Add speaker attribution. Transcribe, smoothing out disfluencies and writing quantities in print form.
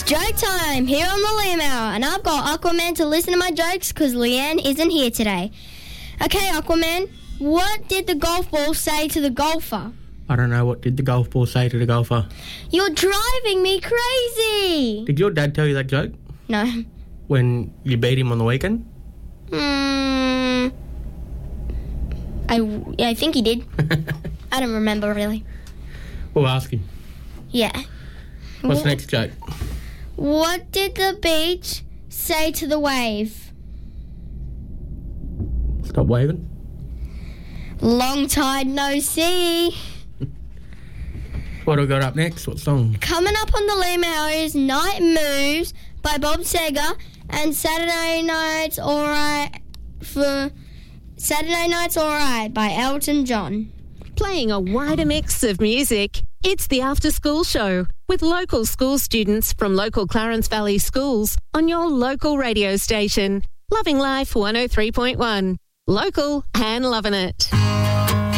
Speaker 1: Joke time here on the Lamb Hour, and I've got Aquaman to listen to my jokes because Leanne isn't here today. Okay, Aquaman, what did the golf ball say to the golfer?
Speaker 2: I don't know. What did the golf ball say to the golfer?
Speaker 1: You're driving me crazy.
Speaker 2: Did your dad tell you that joke
Speaker 1: No.
Speaker 2: when you beat him on the weekend?
Speaker 1: I think he did. I don't remember really.
Speaker 2: We'll ask him.
Speaker 1: Yeah.
Speaker 2: What's the next joke?
Speaker 1: What did the beach say to the wave?
Speaker 2: Stop waving.
Speaker 1: Long tide, no sea.
Speaker 2: What do we got up next? What song?
Speaker 1: Coming up on the Lamb Hour is Night Moves by Bob Seger and Saturday Night's Alright by Elton John.
Speaker 3: Playing a wider mix of music, it's the After School Show with local school students from local Clarence Valley schools on your local radio station. Loving Life 103.1. Local and loving it.